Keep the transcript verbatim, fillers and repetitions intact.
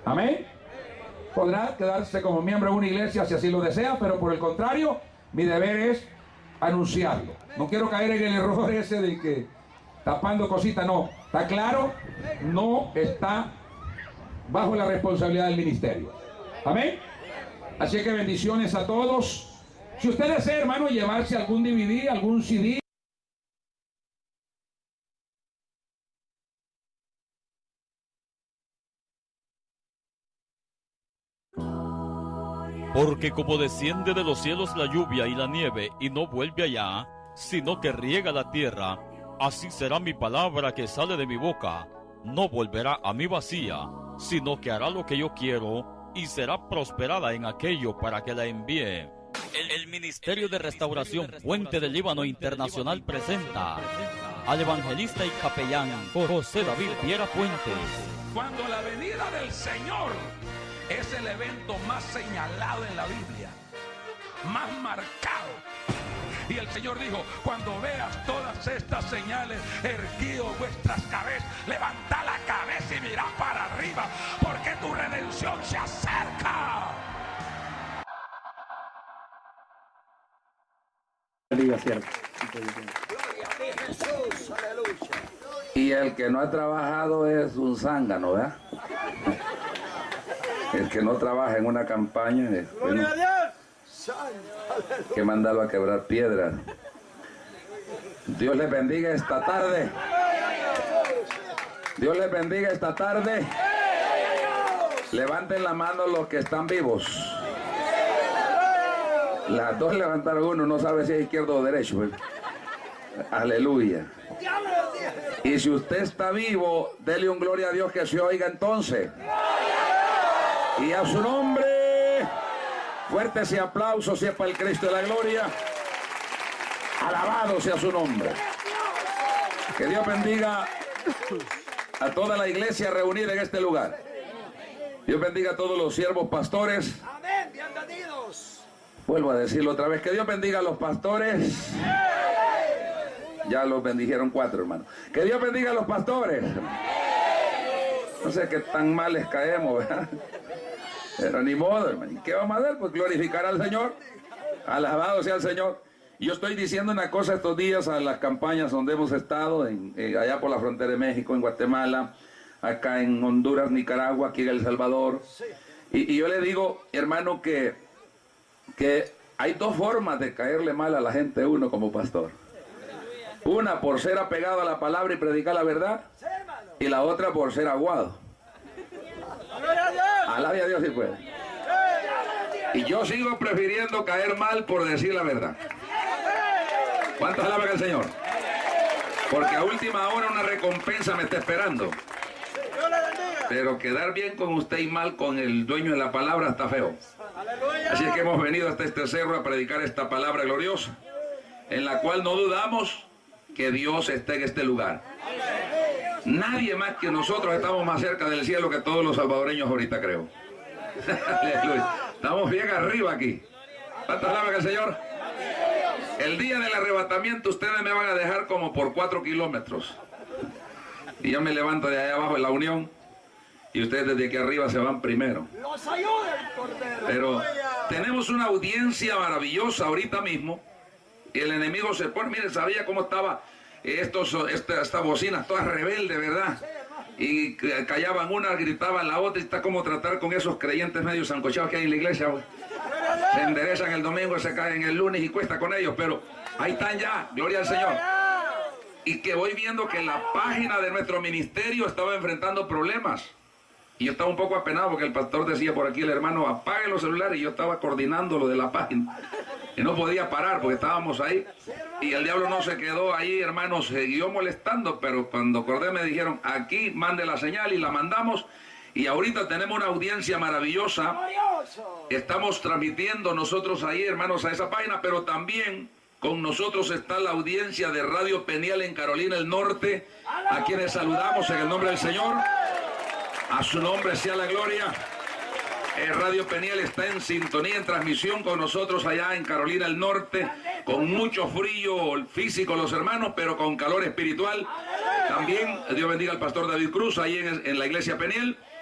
Amén. Podrá quedarse como miembro de una iglesia si así lo desea, pero por el contrario, mi deber es anunciarlo. No quiero caer en el error ese de que tapando cositas, no. ¿Está claro? No está bajo la responsabilidad del ministerio. Amén. Así que bendiciones a todos. Si usted desea, hermano, llevarse algún D V D, algún C D, porque como desciende de los cielos la lluvia y la nieve y no vuelve allá, sino que riega la tierra, así será mi palabra que sale de mi boca. No volverá a mí vacía, sino que hará lo que yo quiero y será prosperada en aquello para que la envíe. El, el Ministerio de Restauración Puente del Líbano Internacional presenta al evangelista y capellán José David Viera Puentes. Cuando la venida del Señor es el evento más señalado en la Biblia, más marcado. Y el Señor dijo: cuando veas todas estas señales, erguido vuestras cabezas, levanta la cabeza y mira para arriba, porque tu redención se acerca. Diga cierto. Y el que no ha trabajado es un zángano, ¿verdad? El que no trabaja en una campaña es, bueno, que mandarlo a quebrar piedras. Dios les bendiga esta tarde. Dios les bendiga esta tarde. Levanten la mano los que están vivos. Las dos levantaron uno, no sabe si es izquierdo o derecho. ¿Verdad? Aleluya. Y si usted está vivo, dele un gloria a Dios que se oiga entonces. Y a su nombre, fuertes y aplausos sea para el Cristo de la gloria. Alabado sea su nombre. Que Dios bendiga a toda la iglesia reunida en este lugar. Dios bendiga a todos los siervos pastores. Amén, bienvenidos. Vuelvo a decirlo otra vez, que Dios bendiga a los pastores. Ya los bendijeron cuatro, hermano. Que Dios bendiga a los pastores. No sé qué tan mal les caemos, ¿verdad? Pero ni modo, hermano. ¿Qué vamos a hacer? Pues glorificar al Señor. Alabado sea el Señor. Yo estoy diciendo una cosa estos días a las campañas donde hemos estado, en, eh, allá por la frontera de México, en Guatemala, acá en Honduras, Nicaragua, aquí en El Salvador. Y, y yo le digo, hermano, que, que hay dos formas de caerle mal a la gente uno como pastor. Una por ser apegado a la palabra y predicar la verdad, y la otra por ser aguado. Alabe a Dios si puede. Y yo sigo prefiriendo caer mal por decir la verdad. ¿Cuántos alaban al Señor? Porque a última hora una recompensa me está esperando. Pero quedar bien con usted y mal con el dueño de la palabra está feo. Así es que hemos venido hasta este cerro a predicar esta palabra gloriosa, en la cual no dudamos que Dios esté en este lugar. Nadie más que nosotros estamos más cerca del cielo que todos los salvadoreños ahorita, creo. Aleluya. Estamos bien arriba aquí. ¿Cuántas alaban al Señor? El día del arrebatamiento ustedes me van a dejar como por cuatro kilómetros. Y yo me levanto de allá abajo en la Unión y ustedes desde aquí arriba se van primero. Pero tenemos una audiencia maravillosa ahorita mismo. Y el enemigo se pone, miren, sabía cómo estaba estos, esta, estas bocinas, todas rebeldes, ¿verdad? Y callaban una, gritaban la otra, y está como tratar con esos creyentes medio sancochados que hay en la iglesia. Se enderezan el domingo, se caen el lunes y cuesta con ellos, pero ahí están ya, gloria al Señor. Y que voy viendo que la página de nuestro ministerio estaba enfrentando problemas. Y yo estaba un poco apenado porque el pastor decía por aquí, el hermano, apague los celulares, y yo estaba coordinando lo de la página. Y no podía parar porque estábamos ahí. Y el diablo no se quedó ahí, hermano, siguió molestando, pero cuando acordé me dijeron, aquí mande la señal, y la mandamos. Y ahorita tenemos una audiencia maravillosa. Estamos transmitiendo nosotros ahí, hermanos, a esa página, pero también con nosotros está la audiencia de Radio Peniel en Carolina del Norte, a quienes saludamos en el nombre del Señor. A su nombre sea la gloria. Eh, Radio Peniel está en sintonía, en transmisión con nosotros allá en Carolina del Norte, con mucho frío físico los hermanos, pero con calor espiritual. También Dios bendiga al pastor David Cruz ahí en, en la iglesia Peniel.